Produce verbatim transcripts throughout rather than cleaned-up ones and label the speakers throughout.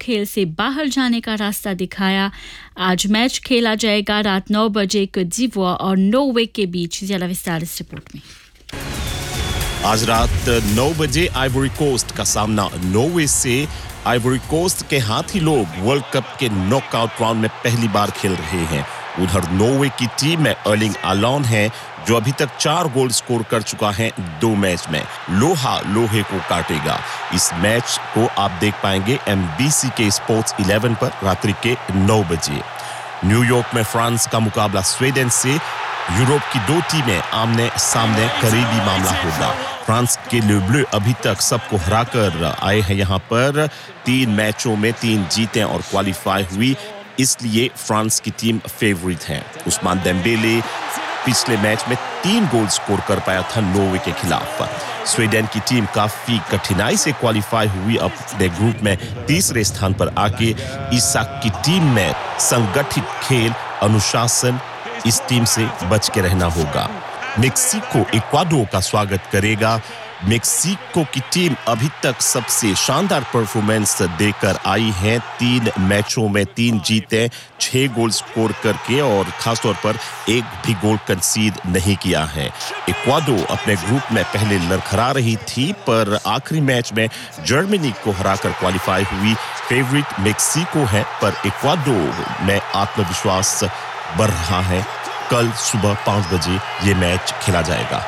Speaker 1: खेल से बाहर जाने का रास्ता दिखाया। आज मैच खेला जाएगा रात नौ बजे कोट d'Ivoire और नॉर्वे के बीच। ज़्यादा विस्तार इस रिपोर्ट में।
Speaker 2: आज रात नौ बजे आइवरी कोस्ट का सामना नॉर्वे से। आइवरी कोस्ट के हाथी लोग वर्ल्ड कप के नॉकआउट राउंड में पहली बार खेल रहे हैं। उधर नॉर्वे की टीम में अर्लिंग हालांड है जो अभी तक चार गोल स्कोर कर चुका है दो मैच में। लोहा लोहे को काटेगा। इस मैच को आप देख पाएंगे एमबीसी के स्पोर्ट्स ग्यारह पर रात्रि के नौ बजे। न्यूयॉर्क में फ्रांस का मुकाबला स्वीडन से। यूरोप की दो टीमें आमने सामने करीबी मामला होगा। फ्रांस के ले ब्लू अभी तक सबको हराकर आए हैं यहाँ पर। तीन मैचों में तीन जीते और क्वालिफाई हुई, इसलिए फ्रांस की टीम फेवरेट है। उस्मान डेम्बेले पिछले मैच में तीन गोल स्कोर कर पाया था नॉर्वे के खिलाफ। स्वीडन की टीम काफी कठिनाई से क्वालिफाई हुई अपने ग्रुप में तीसरे स्थान पर आके। इसाक की टीम में संगठित खेल, अनुशासन, इस टीम से बच के रहना होगा। मेक्सिको इक्वाडोर का स्वागत करेगा। मेक्सिको की टीम अभी तक सबसे शानदार परफॉर्मेंस देकर आई है। तीन मैचों में तीन जीते, छह गोल स्कोर करके और खासतौर पर एक भी गोल कंसीड नहीं किया है। इक्वाडोर अपने ग्रुप में पहले लड़खड़ा रही थी पर आखिरी मैच में जर्मनी को हराकर क्वालिफाई हुई। फेवरेट मेक्सिको है पर इक्वाडोर में आत्मविश्वास बढ़ रहा है। कल सुबह पाँच बजे ये मैच खेला जाएगा।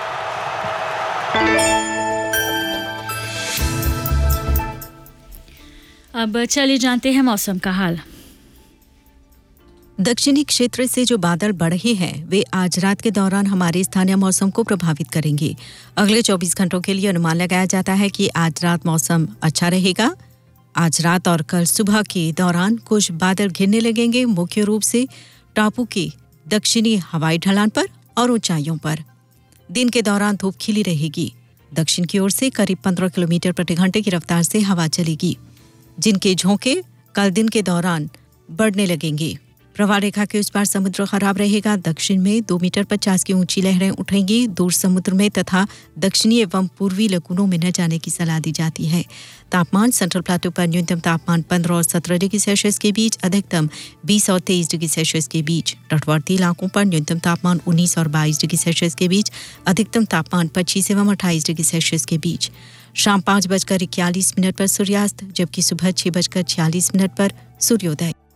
Speaker 1: अब चलिए जानते हैं मौसम का हाल।
Speaker 3: दक्षिणी क्षेत्र से जो बादल बढ़ रहे हैं वे आज रात के दौरान हमारे स्थानीय मौसम को प्रभावित करेंगे। अगले चौबीस घंटों के लिए अनुमान लगाया जाता है कि आज रात मौसम अच्छा रहेगा। आज रात और कल सुबह के दौरान कुछ बादल घिरने लगेंगे, मुख्य रूप से टापू के दक्षिणी हवाई ढलान पर और ऊंचाइयों पर। दिन के दौरान धूप खिली रहेगी। दक्षिण की ओर से करीब पंद्रह किलोमीटर प्रति घंटे की रफ्तार से हवा चलेगी, जिनके झोंके कल दिन के दौरान बढ़ने लगेंगे। प्रवाह रेखा के उस पार समुद्र खराब रहेगा। दक्षिण में दो मीटर पचास की ऊंची लहरें उठेंगी। दूर समुद्र में तथा दक्षिणी एवं पूर्वी लकुनों में न जाने की सलाह दी जाती है। तापमान सेंट्रल प्लेटो पर न्यूनतम तापमान पंद्रह और सत्रह डिग्री सेल्सियस के बीच, अधिकतम बीस और तेईस डिग्री सेल्सियस के बीच। तटवर्ती इलाकों पर न्यूनतम तापमान उन्नीस और बाईस डिग्री सेल्सियस के बीच, अधिकतम तापमान पच्चीस एवं अट्ठाईस डिग्री सेल्सियस के बीच। शाम पाँच बजकर इक्यालीस मिनट पर सूर्यास्त, जबकि सुबह छह बजकर छियालीस मिनट पर सूर्योदय।